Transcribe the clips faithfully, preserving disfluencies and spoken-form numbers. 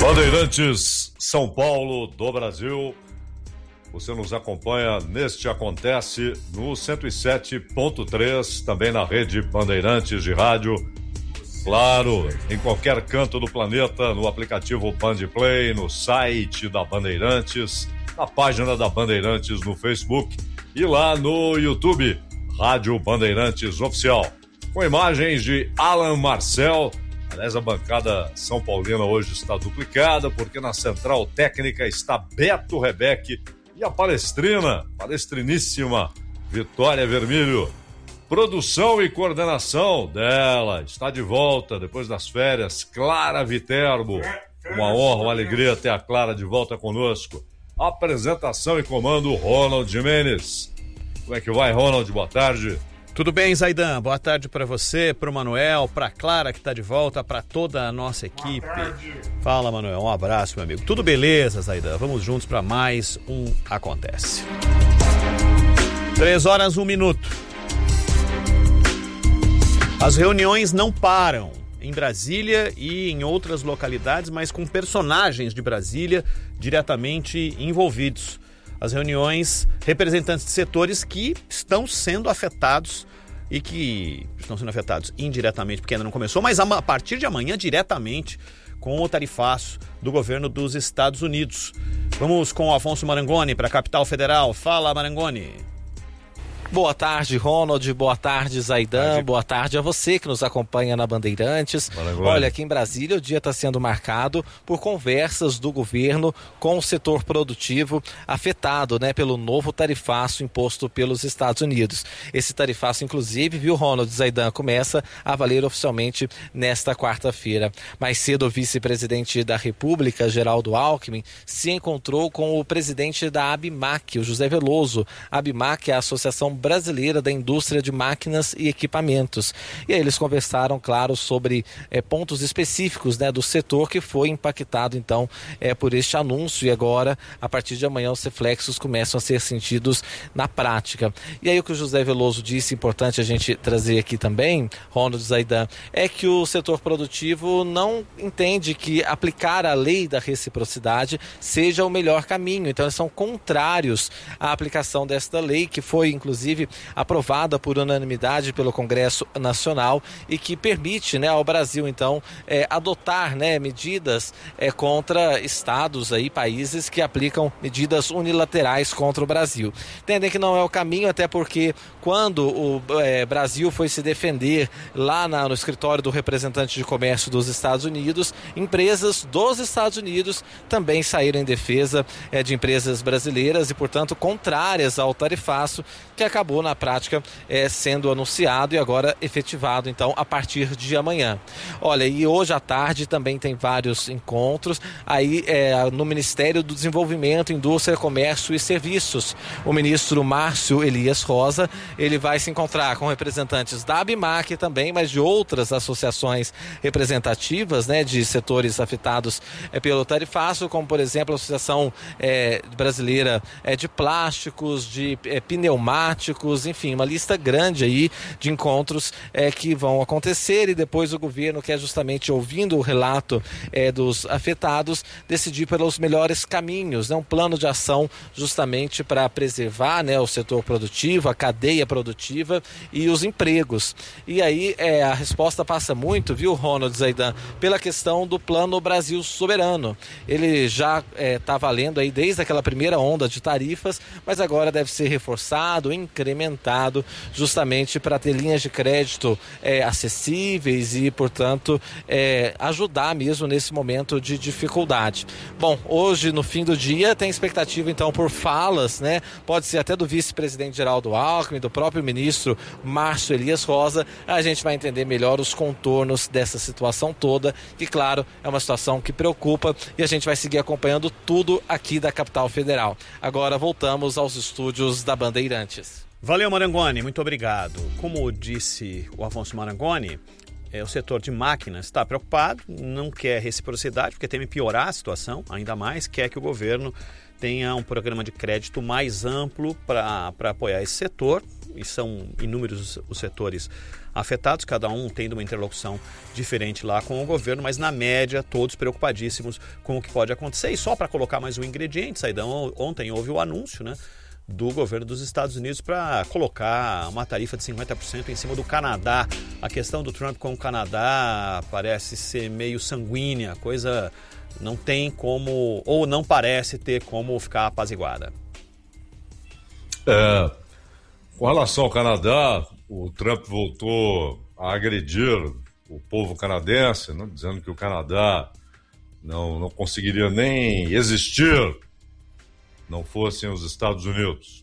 Bandeirantes, São Paulo, do Brasil. Você nos acompanha neste Acontece no cento e sete ponto três, também na rede Bandeirantes de rádio. Claro, em qualquer canto do planeta, no aplicativo Bandplay, no site da Bandeirantes, na página da Bandeirantes no Facebook e lá no YouTube, Rádio Bandeirantes Oficial. Com imagens de Alan Marcel. Aliás, a bancada São Paulina hoje está duplicada, porque na central técnica está Beto Rebeque e a palestrina, palestriníssima, Vitória Vermilho. Produção e coordenação dela, está de volta depois das férias, Clara Viterbo. Uma honra, uma alegria ter a Clara de volta conosco. Apresentação e comando, Ronald Jimenez. Como é que vai, Ronald? Boa tarde. Tudo bem, Zaidan? Boa tarde para você, para o Manuel, para a Clara que está de volta, para toda a nossa equipe. Fala, Manuel, um abraço, meu amigo. Tudo beleza, Zaidan? Vamos juntos para mais um Acontece. Três horas, um minuto. As reuniões não param em Brasília e em outras localidades, mas com personagens de Brasília diretamente envolvidos. As reuniões, representantes de setores que estão sendo afetados e que estão sendo afetados indiretamente, porque ainda não começou, mas a partir de amanhã diretamente com o tarifaço do governo dos Estados Unidos. Vamos com o Afonso Marangoni para a capital federal. Fala, Marangoni. Boa tarde, Ronald. Boa tarde, Zaidan. Tarde. Boa tarde a você que nos acompanha na Bandeirantes. Maravilha. Olha, aqui em Brasília o dia está sendo marcado por conversas do governo com o setor produtivo afetado, né, pelo novo tarifaço imposto pelos Estados Unidos. Esse tarifaço, inclusive, viu, Ronald, Zaidan, começa a valer oficialmente nesta quarta-feira. Mais cedo, o vice-presidente da República, Geraldo Alckmin, se encontrou com o presidente da ABIMAQ, o José Veloso. A ABIMAQ é a Associação Brasileira da Indústria de Máquinas e Equipamentos. E aí eles conversaram, claro, sobre é, pontos específicos, né, do setor que foi impactado, então, é, por este anúncio. E agora, a partir de amanhã, os reflexos começam a ser sentidos na prática. E aí o que o José Veloso disse, importante a gente trazer aqui também, Ronald, Zaidan, é que o setor produtivo não entende que aplicar a lei da reciprocidade seja o melhor caminho. Então, eles são contrários à aplicação desta lei, que foi, inclusive, aprovada por unanimidade pelo Congresso Nacional e que permite, né, ao Brasil, então, é, adotar, né, medidas é, contra estados, aí, países que aplicam medidas unilaterais contra o Brasil. Entendem que não é o caminho, até porque quando o é, Brasil foi se defender lá na, no escritório do representante de comércio dos Estados Unidos, empresas dos Estados Unidos também saíram em defesa é, de empresas brasileiras e, portanto, contrárias ao tarifaço, que acabou na prática é, sendo anunciado e agora efetivado, então, a partir de amanhã. Olha, e hoje à tarde também tem vários encontros aí é, no Ministério do Desenvolvimento, Indústria, Comércio e Serviços. O ministro Márcio Elias Rosa, ele vai se encontrar com representantes da ABIMAQ também, mas de outras associações representativas, né, de setores afetados é, pelo tarifaço, como, por exemplo, a Associação é, Brasileira é, de Plásticos, de é, Pneumáticos, enfim, uma lista grande aí de encontros é, que vão acontecer, e depois o governo quer, justamente ouvindo o relato é, dos afetados, decidir pelos melhores caminhos, né, um plano de ação justamente para preservar, né, o setor produtivo, a cadeia produtiva e os empregos. E aí é, a resposta passa muito, viu, Ronald, Zaidan, pela questão do Plano Brasil Soberano. Ele já está é, valendo aí desde aquela primeira onda de tarifas, mas agora deve ser reforçado, incrementado, justamente para ter linhas de crédito é, acessíveis e, portanto, é, ajudar mesmo nesse momento de dificuldade. Bom, hoje, no fim do dia, tem expectativa, então, por falas, né? Pode ser até do vice-presidente Geraldo Alckmin, do próprio ministro Márcio Elias Rosa. A gente vai entender melhor os contornos dessa situação toda, que, claro, é uma situação que preocupa, e a gente vai seguir acompanhando tudo aqui da capital federal. Agora voltamos aos estúdios da Bandeirantes. Valeu, Marangoni, muito obrigado. Como disse o Afonso Marangoni, é, o setor de máquinas está preocupado, não quer reciprocidade, porque teme piorar a situação ainda mais, quer que o governo tenha um programa de crédito mais amplo para apoiar esse setor, e são inúmeros os setores afetados, cada um tendo uma interlocução diferente lá com o governo, mas na média todos preocupadíssimos com o que pode acontecer. E só para colocar mais um ingrediente, Saidão, ontem houve o anúncio, né, do governo dos Estados Unidos para colocar uma tarifa de cinquenta por cento em cima do Canadá. A questão do Trump com o Canadá parece ser meio sanguínea, a coisa não tem como, ou não parece ter como ficar apaziguada. É, com relação ao Canadá, o Trump voltou a agredir o povo canadense, né, dizendo que o Canadá não, não conseguiria nem existir não fossem os Estados Unidos.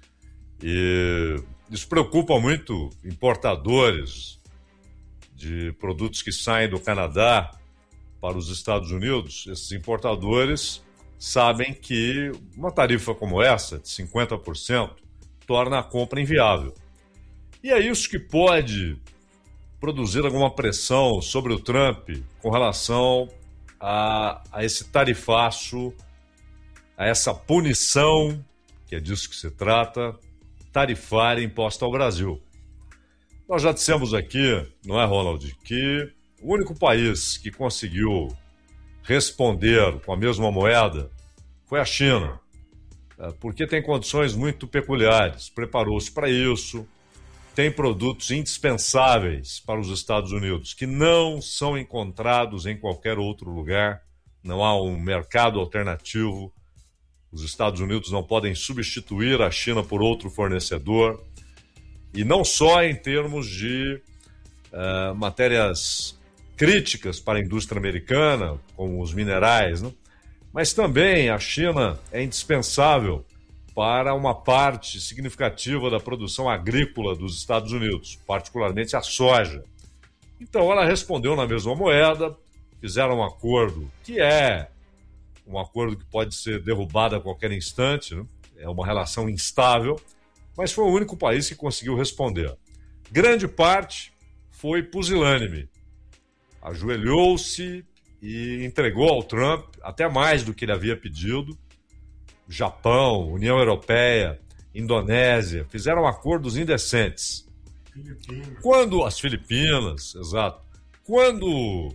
E isso preocupa muito importadores de produtos que saem do Canadá para os Estados Unidos. Esses importadores sabem que uma tarifa como essa, de cinquenta por cento, torna a compra inviável. E é isso que pode produzir alguma pressão sobre o Trump com relação a, a esse tarifaço, a essa punição, que é disso que se trata, tarifária imposta ao Brasil. Nós já dissemos aqui, não é, Ronald, que o único país que conseguiu responder com a mesma moeda foi a China, porque tem condições muito peculiares, preparou-se para isso, tem produtos indispensáveis para os Estados Unidos que não são encontrados em qualquer outro lugar, não há um mercado alternativo. Os Estados Unidos não podem substituir a China por outro fornecedor, e não só em termos de uh, matérias críticas para a indústria americana, como os minerais, né? Mas também a China é indispensável para uma parte significativa da produção agrícola dos Estados Unidos, particularmente a soja. Então ela respondeu na mesma moeda, fizeram um acordo que é um acordo que pode ser derrubado a qualquer instante, né? É uma relação instável, mas foi o único país que conseguiu responder. Grande parte foi pusilânime. Ajoelhou-se e entregou ao Trump até mais do que ele havia pedido. Japão, União Europeia, Indonésia, fizeram acordos indecentes. Filipinas. Quando as Filipinas, exato. Quando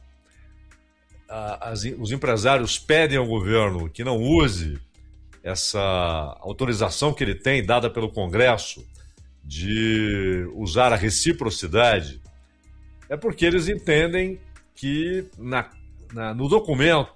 As, os empresários pedem ao governo que não use essa autorização que ele tem, dada pelo Congresso, de usar a reciprocidade, é porque eles entendem que na, na, no documento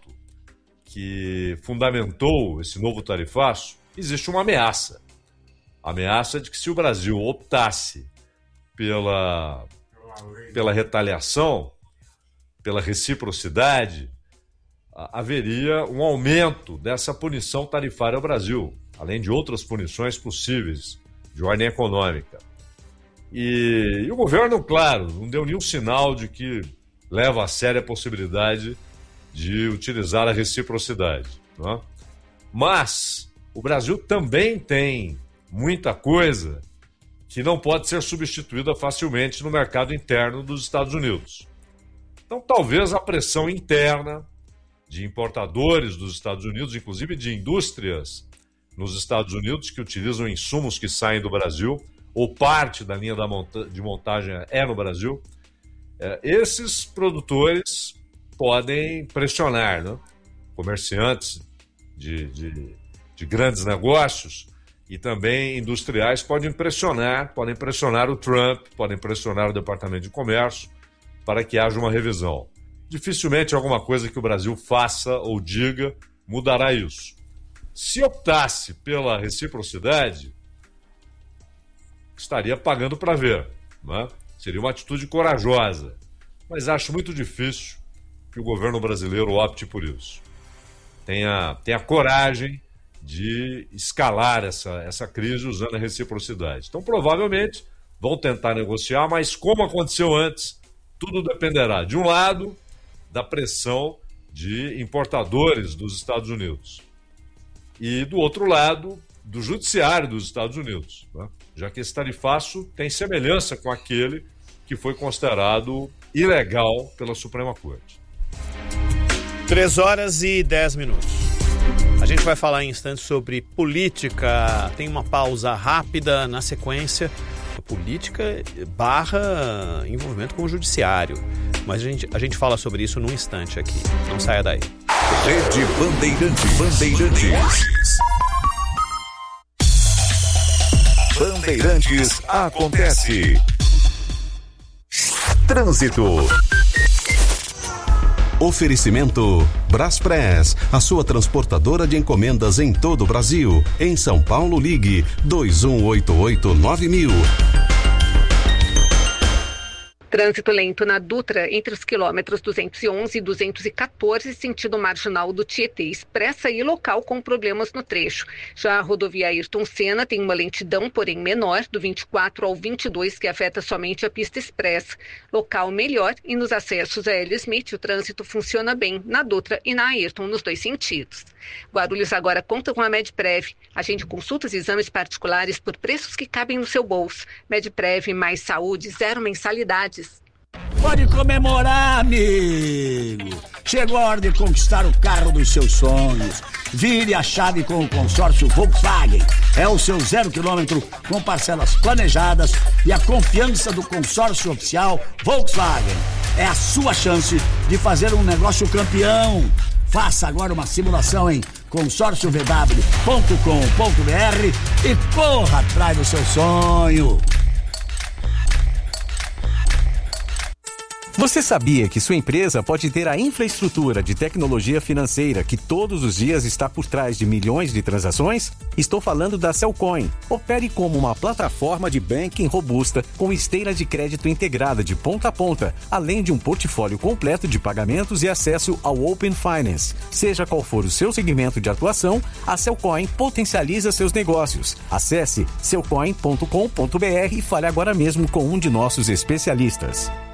que fundamentou esse novo tarifaço, existe uma ameaça. A ameaça de que se o Brasil optasse pela, pela retaliação, pela reciprocidade, haveria um aumento dessa punição tarifária ao Brasil, além de outras punições possíveis de ordem econômica. E, e o governo, claro, não deu nenhum sinal de que leva a sério a possibilidade de utilizar a reciprocidade, não é? Mas o Brasil também tem muita coisa que não pode ser substituída facilmente no mercado interno dos Estados Unidos. Então, talvez a pressão interna de importadores dos Estados Unidos, inclusive de indústrias nos Estados Unidos que utilizam insumos que saem do Brasil, ou parte da linha da monta- de montagem é no Brasil, é, esses produtores podem pressionar, né? Comerciantes de, de, de grandes negócios e também industriais podem pressionar, podem pressionar o Trump, podem pressionar o Departamento de Comércio para que haja uma revisão. Dificilmente alguma coisa que o Brasil faça ou diga mudará isso. Se optasse pela reciprocidade, estaria pagando para ver, né? Seria uma atitude corajosa, mas acho muito difícil que o governo brasileiro opte por isso. Tenha, tenha coragem de escalar essa, essa crise usando a reciprocidade. Então, provavelmente, vão tentar negociar, mas como aconteceu antes, tudo dependerá, de um lado, da pressão de importadores dos Estados Unidos e, do outro lado, do judiciário dos Estados Unidos, né? Já que esse tarifaço tem semelhança com aquele que foi considerado ilegal pela Suprema Corte. Três horas e dez minutos. A gente vai falar em instantes sobre política. Tem uma pausa rápida na sequência. Política barra envolvimento com o judiciário. Mas a gente, a gente fala sobre isso num instante aqui. Não saia daí. Rede Bandeirantes. Bandeirantes. Bandeirantes acontece. Trânsito. Oferecimento Braspress, a sua transportadora de encomendas em todo o Brasil. Em São Paulo, ligue dois um oito oito nove mil. Trânsito lento na Dutra, entre os quilômetros duzentos e onze e duzentos e quatorze, sentido marginal do Tietê, expressa e local com problemas no trecho. Já a rodovia Ayrton Senna tem uma lentidão, porém menor, do vinte e quatro ao vinte e dois, que afeta somente a pista expressa. Local melhor, e nos acessos a Hélio Smith o trânsito funciona bem na Dutra e na Ayrton, nos dois sentidos. Guarulhos agora conta com a Medprev. Agende consultas e exames particulares por preços que cabem no seu bolso. Medprev mais saúde, zero mensalidades. Pode comemorar, amigo! Chegou a hora de conquistar o carro dos seus sonhos. Vire a chave com o consórcio Volkswagen. É o seu zero quilômetro com parcelas planejadas e a confiança do consórcio oficial Volkswagen. É a sua chance de fazer um negócio campeão. Faça agora uma simulação em consórcio v w ponto com ponto b r e corra atrás do seu sonho. Você sabia que sua empresa pode ter a infraestrutura de tecnologia financeira que todos os dias está por trás de milhões de transações? Estou falando da Cellcoin. Opere como uma plataforma de banking robusta com esteira de crédito integrada de ponta a ponta, além de um portfólio completo de pagamentos e acesso ao Open Finance. Seja qual for o seu segmento de atuação, a Cellcoin potencializa seus negócios. Acesse cellcoin ponto com ponto b r e fale agora mesmo com um de nossos especialistas.